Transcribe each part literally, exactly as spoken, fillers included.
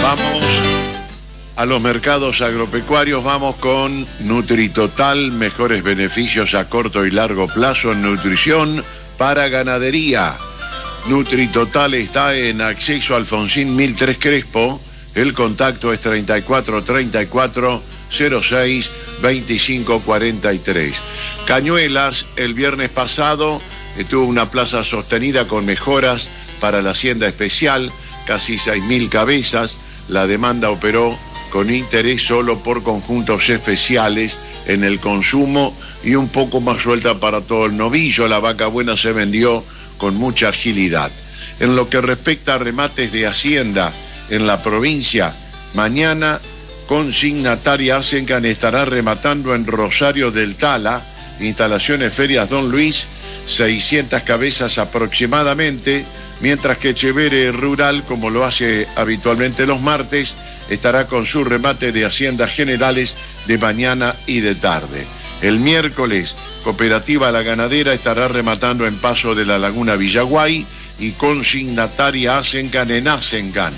Vamos a los mercados agropecuarios, vamos con NutriTotal, mejores beneficios a corto y largo plazo en nutrición para ganadería. NutriTotal está en Acceso Alfonsín mil tres Crespo, el contacto es treinta y cuatro treinta y cuatro cero seis veinticinco cuarenta y tres. Cañuelas, el viernes pasado tuvo una plaza sostenida con mejoras para la hacienda especial, casi seis mil cabezas. La demanda operó con interés solo por conjuntos especiales en el consumo y un poco más suelta para todo el novillo. La vaca buena se vendió con mucha agilidad. En lo que respecta a remates de hacienda en la provincia, mañana consignataria Asencan estará rematando en Rosario del Tala, instalaciones Ferias Don Luis, seiscientas cabezas aproximadamente, mientras que Chevere Rural, como lo hace habitualmente los martes, estará con su remate de haciendas generales de mañana y de tarde. El miércoles, Cooperativa La Ganadera estará rematando en Paso de la Laguna Villaguay y consignataria Asencan en Asencan.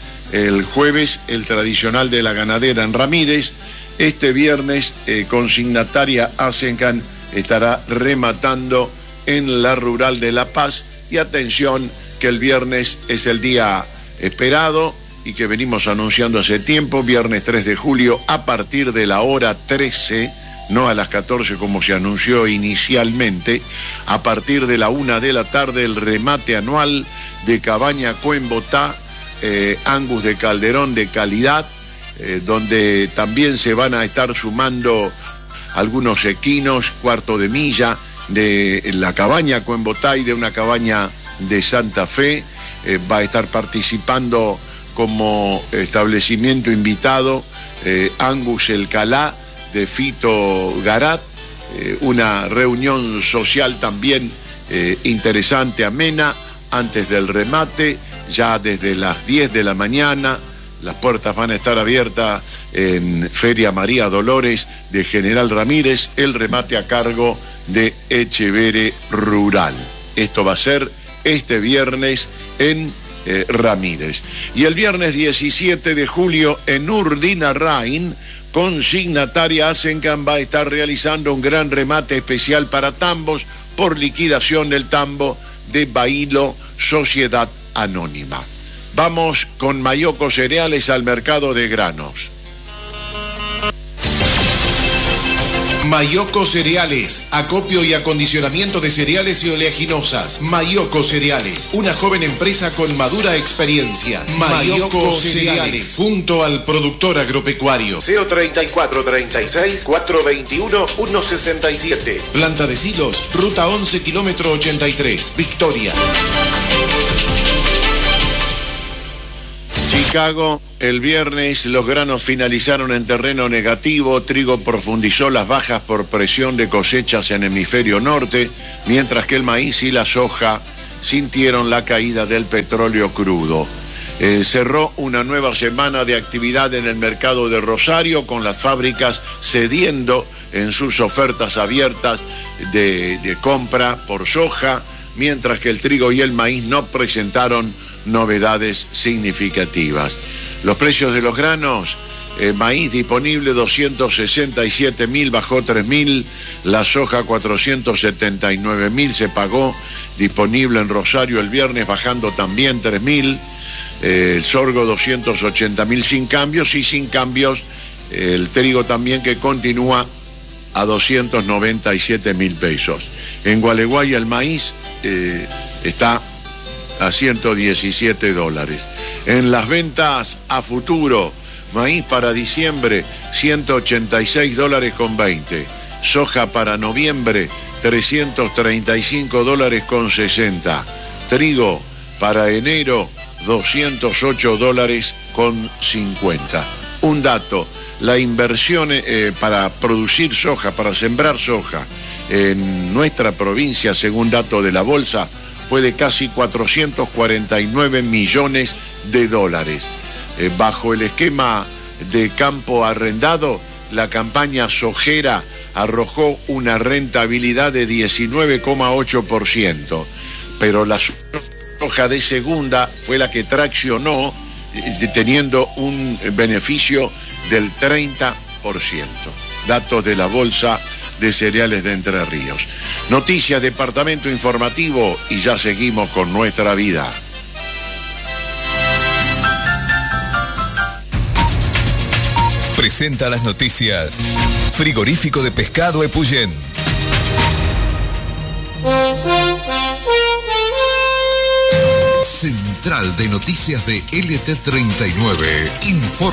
El jueves, el tradicional de La Ganadera en Ramírez. Este viernes, eh, consignataria Asencan estará rematando en la Rural de La Paz. Y atención, que el viernes es el día esperado y que venimos anunciando hace tiempo, viernes tres de julio, a partir de la hora trece, no a las catorce como se anunció inicialmente, a partir de la una de la tarde, el remate anual de Cabaña Coembotá, eh, Angus de Calderón de calidad, eh, donde también se van a estar sumando algunos equinos, cuarto de milla de la Cabaña Coembotá y de una cabaña de Santa Fe. Eh, va a estar participando como establecimiento invitado eh, Angus El Calá de Fito Garat, eh, una reunión social también eh, interesante, amena, antes del remate, ya desde las diez de la mañana. Las puertas van a estar abiertas en Feria María Dolores de General Ramírez, el remate a cargo de Echevere Rural. Esto va a ser este viernes en eh, Ramírez. Y el viernes diecisiete de julio en Urdinarrain, consignataria Asencan va a estar realizando un gran remate especial para tambos por liquidación del tambo de Bailo Sociedad Anónima. Vamos con Mayoco Cereales al mercado de granos. Mayoco Cereales, acopio y acondicionamiento de cereales y oleaginosas. Mayoco Cereales, una joven empresa con madura experiencia. Mayoco Cereales, junto al productor agropecuario. C O treinta y cuatro treinta y seis, cuatrocientos veintiuno, ciento sesenta y siete. Planta de silos, ruta once, kilómetro ochenta y tres, Victoria. Chicago, el viernes los granos finalizaron en terreno negativo. Trigo profundizó las bajas por presión de cosechas en hemisferio norte, mientras que el maíz y la soja sintieron la caída del petróleo crudo. Eh, cerró una nueva semana de actividad en el mercado de Rosario, con las fábricas cediendo en sus ofertas abiertas de, de compra por soja, mientras que el trigo y el maíz no presentaron novedades significativas. Los precios de los granos, eh, maíz disponible doscientos sesenta y siete mil, bajó tres mil, la soja cuatrocientos setenta y nueve mil, se pagó disponible en Rosario el viernes, bajando también tres mil, eh, el sorgo doscientos ochenta mil sin cambios, y sin cambios eh, el trigo también, que continúa a doscientos noventa y siete mil pesos. En Gualeguay el maíz eh, está a ciento diecisiete dólares. En las ventas a futuro, maíz para diciembre, ciento ochenta y seis dólares con veinte. Soja para noviembre, trescientos treinta y cinco dólares con sesenta. Trigo para enero, doscientos ocho dólares con cincuenta. Un dato, la inversión eh, para producir soja, para sembrar soja en nuestra provincia, según dato de la bolsa, fue de casi cuatrocientos cuarenta y nueve millones de dólares. Eh, bajo el esquema de campo arrendado, la campaña sojera arrojó una rentabilidad de diecinueve coma ocho por ciento, pero la soja de segunda fue la que traccionó teniendo un beneficio del treinta por ciento. Datos de la Bolsa de Cereales de Entre Ríos. Noticias, departamento informativo, y ya seguimos con nuestra vida. Presenta las noticias Frigorífico de Pescado Epuyén. Central de Noticias de L T treinta y nueve. Informa.